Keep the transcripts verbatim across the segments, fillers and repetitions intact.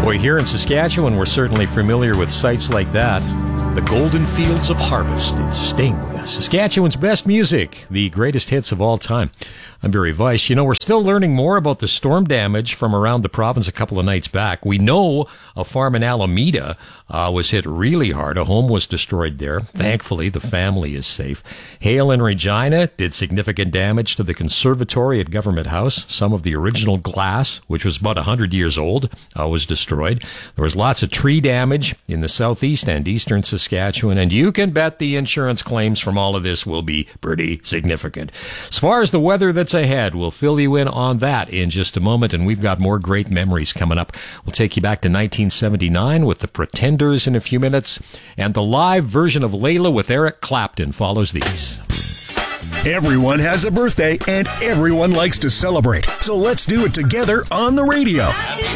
Boy, here in Saskatchewan, we're certainly familiar with sights like that. The Golden Fields of Harvest. It's Sting. Saskatchewan's best music, the greatest hits of all time. I'm Barry Weiss. You know, we're still learning more about the storm damage from around the province a couple of nights back. We know a farm in Alameda uh, was hit really hard. A home was destroyed there. Thankfully, the family is safe. Hail in Regina did significant damage to the conservatory at Government House. Some of the original glass, which was about one hundred years old, uh, was destroyed. There was lots of tree damage in the southeast and eastern Saskatchewan, and you can bet the insurance claims from all of this will be pretty significant. As far as the weather that's ahead, we'll fill you in on that in just a moment, and we've got more great memories coming up. We'll take you back to nineteen seventy-nine with the Pretenders in a few minutes, and the live version of Layla with Eric Clapton follows these. Everyone has a birthday, and everyone likes to celebrate. So let's do it together on the radio.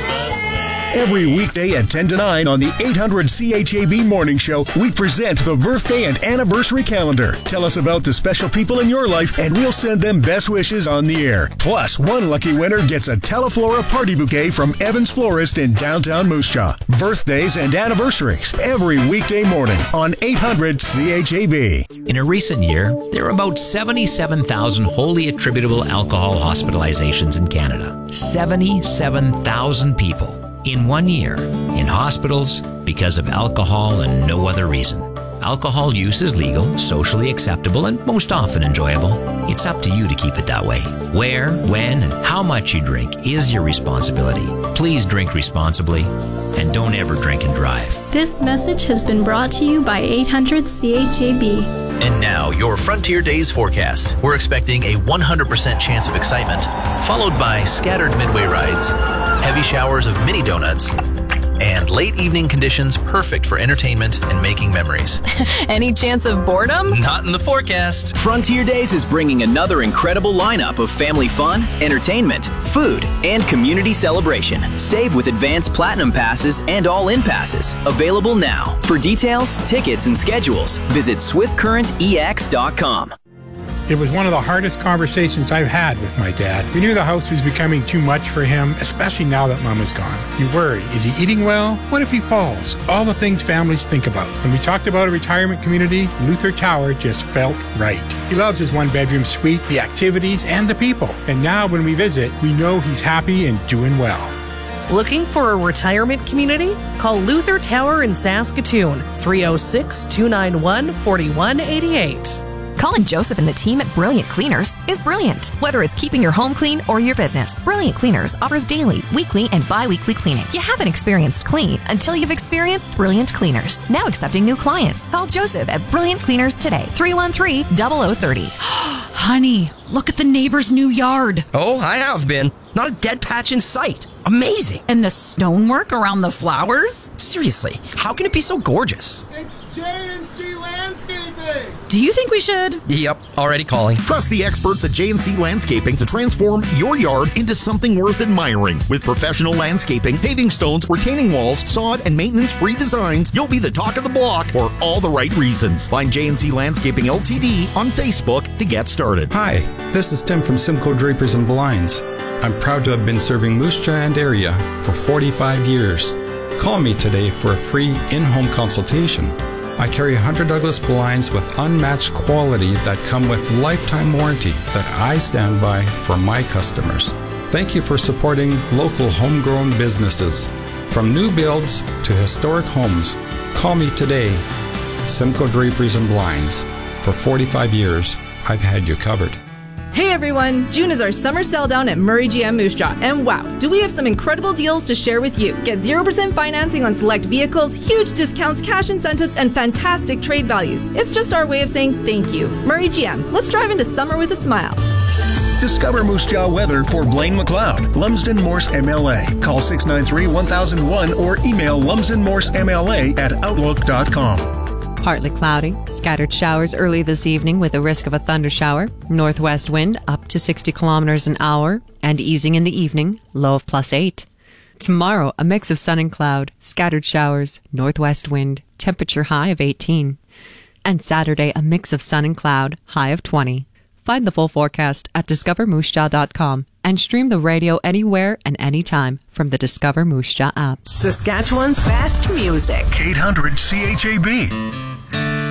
Every weekday at ten to nine on the eight hundred C H A B Morning Show, we present the birthday and anniversary calendar. Tell us about the special people in your life, and we'll send them best wishes on the air. Plus, one lucky winner gets a Teleflora party bouquet from Evans Florist in downtown Moose Jaw. Birthdays and anniversaries every weekday morning on eight hundred C H A B. In a recent year, there are about seventy-seven thousand wholly attributable alcohol hospitalizations in Canada. seventy-seven thousand people in one year in hospitals because of alcohol and no other reason. Alcohol use is legal, socially acceptable, and most often enjoyable. It's up to you to keep it that way. Where, when, and how much you drink is your responsibility. Please drink responsibly and don't ever drink and drive. This message has been brought to you by eight hundred C H A B. And now, your Frontier Days forecast. We're expecting a one hundred percent chance of excitement, followed by scattered midway rides, heavy showers of mini donuts, and late evening conditions perfect for entertainment and making memories. Any chance of boredom? Not in the forecast. Frontier Days is bringing another incredible lineup of family fun, entertainment, food, and community celebration. Save with advanced platinum passes and all-in passes. Available now. For details, tickets, and schedules, visit swift current e x dot com. It was one of the hardest conversations I've had with my dad. We knew the house was becoming too much for him, especially now that Mom is gone. You worry, is he eating well? What if he falls? All the things families think about. When we talked about a retirement community, Luther Tower just felt right. He loves his one-bedroom suite, the activities, and the people. And now when we visit, we know he's happy and doing well. Looking for a retirement community? Call Luther Tower in Saskatoon, three oh six, two nine one, four one eight eight. Calling Joseph and the team at Brilliant Cleaners is brilliant. Whether it's keeping your home clean or your business, Brilliant Cleaners offers daily, weekly, and bi-weekly cleaning. You haven't experienced clean until you've experienced Brilliant Cleaners. Now accepting new clients. Call Joseph at Brilliant Cleaners today, three one three, zero zero three zero. Honey, look at the neighbor's new yard. Oh, I have been. Not a dead patch in sight. Amazing. And the stonework around the flowers? Seriously, how can it be so gorgeous? It's J and C Landscaping. Do you think we should? Yep, already calling. Trust the experts at J and C Landscaping to transform your yard into something worth admiring. With professional landscaping, paving stones, retaining walls, sod, and maintenance-free designs, you'll be the talk of the block for all the right reasons. Find J and C Landscaping L T D on Facebook to get started. Hi, this is Tim from Simcoe Drapers and Blinds. I'm proud to have been serving Moose Jaw and area for forty-five years. Call me today for a free in-home consultation. I carry Hunter Douglas blinds with unmatched quality that come with lifetime warranty that I stand by for my customers. Thank you for supporting local homegrown businesses. From new builds to historic homes, call me today. Simcoe Drapers and Blinds. For forty-five years, I've had you covered. Hey everyone, June is our summer sell down at Murray G M Moose Jaw, and wow, do we have some incredible deals to share with you. Get zero percent financing on select vehicles, huge discounts, cash incentives, and fantastic trade values. It's just our way of saying thank you. Murray G M, let's drive into summer with a smile. Discover Moose Jaw weather for Blaine McLeod, Lumsden Morse M L A. Call six nine three, one thousand one or email lumsden morse m l a at outlook dot com. Partly cloudy, scattered showers early this evening with a risk of a thundershower. Northwest wind up to sixty kilometers an hour and easing in the evening, low of plus eight. Tomorrow, a mix of sun and cloud, scattered showers, northwest wind, temperature high of eighteen. And Saturday, a mix of sun and cloud, high of twenty. Find the full forecast at discover moose jaw dot com and stream the radio anywhere and anytime from the Discover Moose Jaw app. Saskatchewan's best music. eight hundred C H A B.